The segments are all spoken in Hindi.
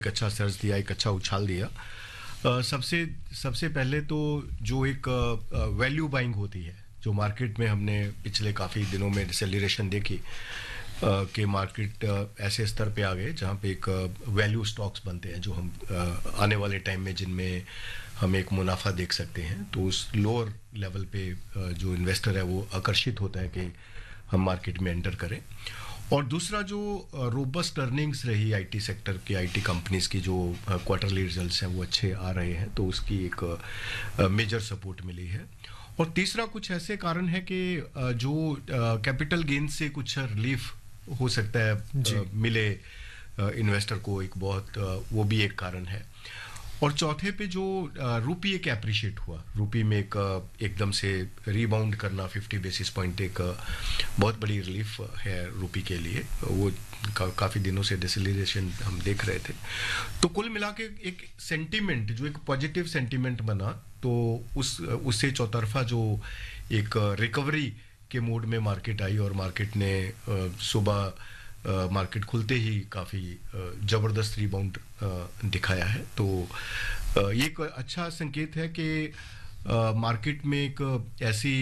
एक अच्छा सर्ज दिया, एक अच्छा उछाल दिया। सबसे सबसे पहले तो जो एक वैल्यू बाइंग होती है, जो मार्केट में हमने पिछले काफ़ी दिनों में डिसेलरेशन देखी, कि मार्केट ऐसे स्तर पे आ गए जहाँ पे एक वैल्यू स्टॉक्स बनते हैं जो हम आने वाले टाइम में जिनमें हम एक मुनाफा देख सकते हैं। तो उस लोअर लेवल पे जो इन्वेस्टर है वो आकर्षित होता है कि हम मार्केट में एंटर करें। और दूसरा जो रोबस्ट अर्निंग्स रही आईटी सेक्टर की, आईटी कंपनीज की, जो क्वार्टरली रिजल्ट्स हैं वो अच्छे आ रहे हैं, तो उसकी एक मेजर सपोर्ट मिली है। और तीसरा कुछ ऐसे कारण है कि जो कैपिटल गेन से कुछ रिलीफ हो सकता है मिले इन्वेस्टर को, एक बहुत वो भी एक कारण है। और चौथे पे जो रूपी एक एप्रिशिएट हुआ, रूपी में एक एकदम से रीबाउंड करना 50 बेसिस पॉइंट एक बहुत बड़ी रिलीफ है रूपी के लिए। वो काफ़ी दिनों से डिसेलरेशन हम देख रहे थे। तो कुल मिला के एक सेंटीमेंट, जो एक पॉजिटिव सेंटीमेंट बना, तो उससे चौतरफा जो एक रिकवरी के मोड में मार्केट आई, और मार्केट ने सुबह मार्केट खुलते ही काफ़ी ज़बरदस्त रिबाउंड दिखाया है। तो ये एक अच्छा संकेत है कि मार्केट में एक ऐसी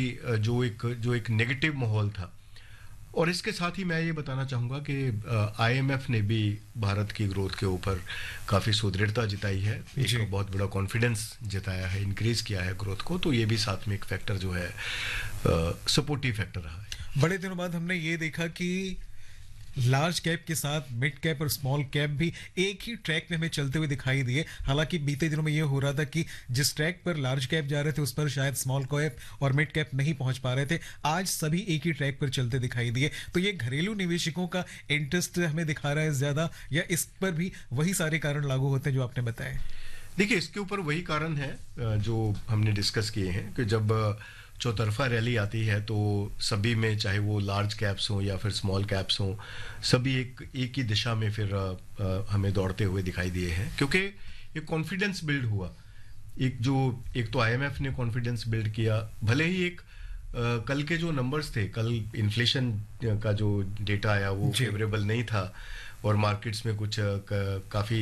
जो एक नेगेटिव माहौल था। और इसके साथ ही मैं ये बताना चाहूँगा कि आईएमएफ ने भी भारत की ग्रोथ के ऊपर काफ़ी सुदृढ़ता जताई है, एक बहुत बड़ा कॉन्फिडेंस जताया है, इंक्रीज़ किया है ग्रोथ को। तो ये भी साथ में एक फैक्टर जो है सपोर्टिव फैक्टर रहा है। बड़े दिनों बाद हमने ये देखा कि लार्ज कैप के साथ मिड कैप और स्मॉल कैप भी एक ही ट्रैक में हमें चलते हुए दिखाई दिए। हालांकि बीते दिनों में ये हो रहा था कि जिस ट्रैक पर लार्ज कैप जा रहे थे उस पर शायद स्मॉल कैप और मिड कैप नहीं पहुंच पा रहे थे। आज सभी एक ही ट्रैक पर चलते दिखाई दिए। तो ये घरेलू निवेशकों का इंटरेस्ट हमें दिखा रहा है ज्यादा, या इस पर भी वही सारे कारण लागू होते हैं जो आपने बताए? देखिए, इसके ऊपर वही कारण है जो हमने डिस्कस किए हैं कि जब चौतरफा रैली आती है तो सभी में, चाहे वो लार्ज कैप्स हों या फिर स्मॉल कैप्स हों, सभी एक ही दिशा में फिर हमें दौड़ते हुए दिखाई दिए हैं, क्योंकि एक कॉन्फिडेंस बिल्ड हुआ। एक तो आईएमएफ ने कॉन्फिडेंस बिल्ड किया, भले ही एक कल के जो नंबर्स थे, कल इन्फ्लेशन का जो डेटा आया वो फेवरेबल नहीं था और मार्केट्स में कुछ काफ़ी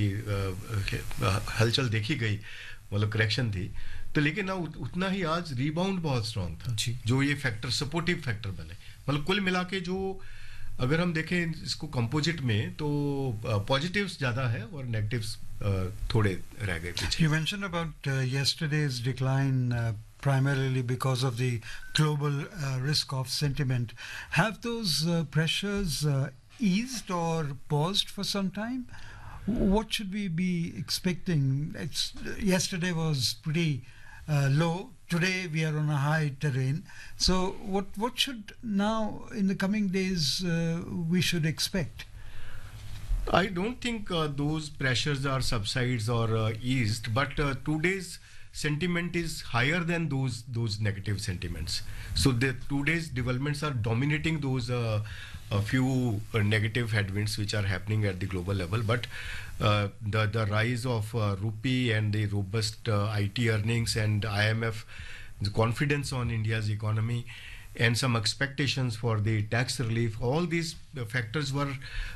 हलचल देखी गई, मतलब करेक्शन थी। तो लेकिन ना उतना ही आज रीबाउंड बहुत स्ट्रांग था, जो ये फैक्टर सपोर्टिव फैक्टर बने। मतलब कुल मिला के जो अगर हम देखें इसको कंपोजिट में, तो पॉजिटिव्स ज़्यादा है और नेगेटिव्स थोड़े रह गए पीछे। You mentioned about yesterday's decline primarily because of the global risk off sentiment. Have those pressures eased or paused for some time? What should we be expecting? Yesterday was pretty low. Today we are on a high terrain. So what should now in the coming days we should expect? I don't think those pressures are subsides or eased, but today's sentiment is higher than those negative sentiments. So the today's developments are dominating those a few negative headwinds which are happening at the global level. But the rise of rupee and the robust IT earnings and IMF, the confidence on India's economy, and some expectations for the tax relief, all these factors were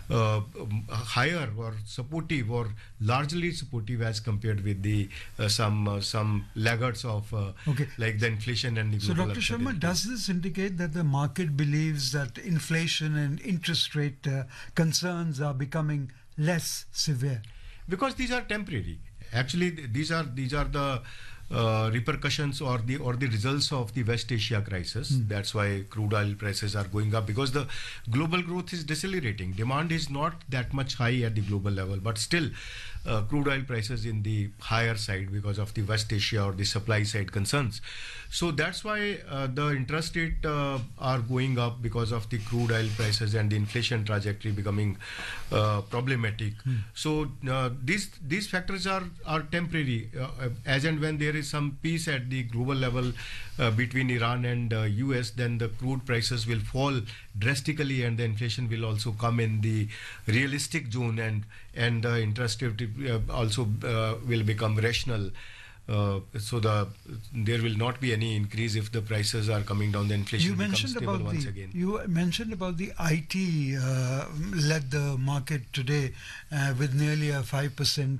higher or supportive or largely supportive as compared with the some laggards of like the inflation and the global. So Dr. Sharma, does this indicate that the market believes that inflation and interest rate concerns are becoming less severe? Because these are temporary. Actually, these are the repercussions or the results of the West Asia crisis. That's why crude oil prices are going up, because the global growth is decelerating. Demand is not that much high at the global level, but still crude oil prices in the higher side because of the West Asia or the supply side concerns. So that's why the interest rate are going up because of the crude oil prices and the inflation trajectory becoming problematic. So these factors are temporary. As and when there is some peace at the global level between Iran and US, then the crude prices will fall drastically and the inflation will also come in the realistic zone, and the interest rate also will become rational. So there will not be any increase if the prices are coming down. The inflation You becomes mentioned stable about once the again. you mentioned about the IT led the market today with nearly a 5%